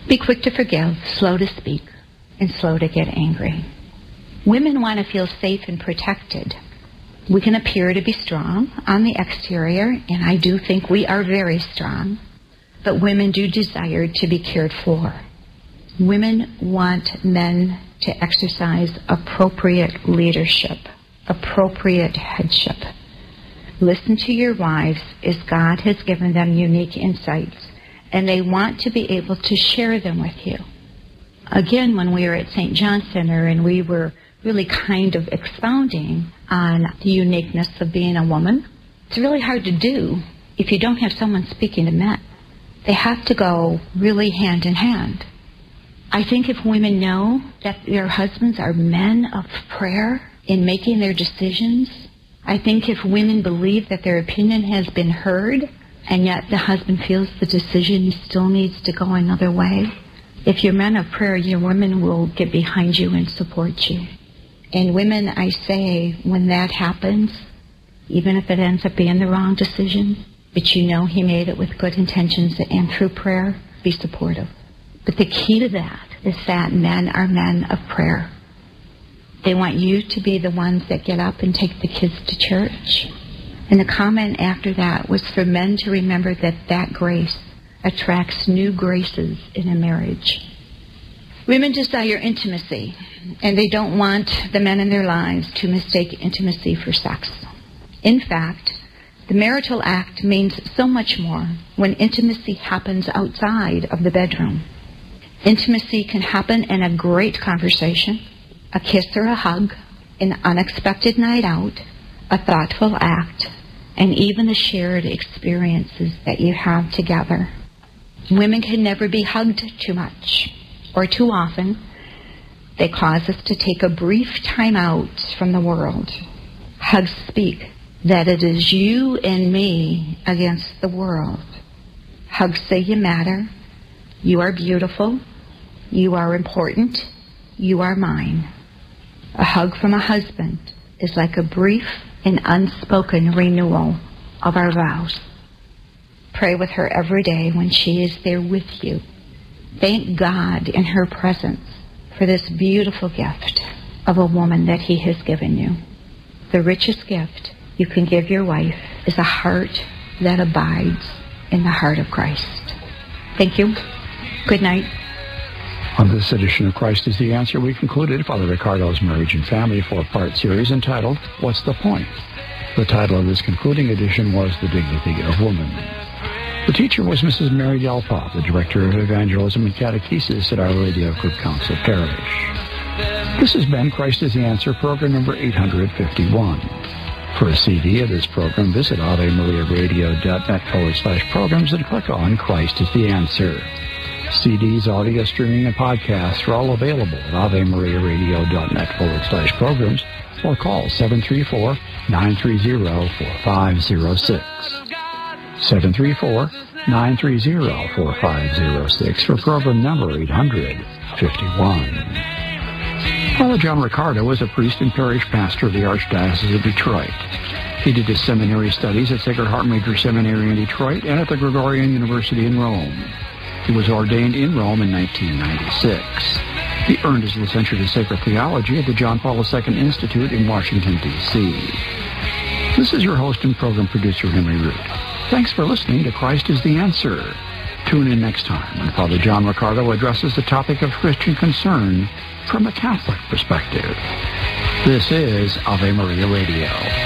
Be quick to forgive, slow to speak, and slow to get angry. Women want to feel safe and protected. We can appear to be strong on the exterior, and I do think we are very strong, but women do desire to be cared for. Women want men to exercise appropriate leadership, appropriate headship. Listen to your wives as God has given them unique insights, and they want to be able to share them with you. Again, when we were at St. John Center and we were really kind of expounding on the uniqueness of being a woman, it's really hard to do if you don't have someone speaking to men. They have to go really hand in hand. I think if women know that their husbands are men of prayer in making their decisions, I think if women believe that their opinion has been heard and yet the husband feels the decision still needs to go another way, if you're men of prayer, your women will get behind you and support you. And women, I say, when that happens, even if it ends up being the wrong decision, but you know he made it with good intentions and through prayer, be supportive. But the key to that is that men are men of prayer. They want you to be the ones that get up and take the kids to church. And the comment after that was for men to remember that that grace attracts new graces in a marriage. Women desire intimacy, and they don't want the men in their lives to mistake intimacy for sex. In fact, the marital act means so much more when intimacy happens outside of the bedroom. Intimacy can happen in a great conversation, a kiss or a hug, an unexpected night out, a thoughtful act, and even the shared experiences that you have together. Women can never be hugged too much or too often. They cause us to take a brief time out from the world. Hugs speak that it is you and me against the world. Hugs say you matter, you are beautiful, you are important, you are mine. A hug from a husband is like a brief and unspoken renewal of our vows. Pray with her every day when she is there with you. Thank God in her presence for this beautiful gift of a woman that he has given you. The richest gift you can give your wife is a heart that abides in the heart of Christ. Thank you. Good night. On this edition of Christ is the Answer, we concluded Father Riccardo's Marriage and Family 4-part series entitled, What's the Point? The title of this concluding edition was The Dignity of Woman. The teacher was Mrs. Mary Delpa, the Director of Evangelism and Catechesis at Our Lady of Good Counsel Parish. This has been Christ is the Answer, program number 851. For a CD of this program, visit AveMariaRadio.net/programs and click on Christ is the Answer. CDs, audio streaming, and podcasts are all available at AveMariaRadio.net/programs or call 734-930-4506. 734-930-4506 for program number 851. Father John Riccardo was a priest and parish pastor of the Archdiocese of Detroit. He did his seminary studies at Sacred Heart Major Seminary in Detroit and at the Gregorian University in Rome. He was ordained in Rome in 1996. He earned his licentiate in sacred theology at the John Paul II Institute in Washington, D.C. This is your host and program producer, Henry Root. Thanks for listening to Christ is the Answer. Tune in next time when Father John Riccardo addresses the topic of Christian concern from a Catholic perspective. This is Ave Maria Radio.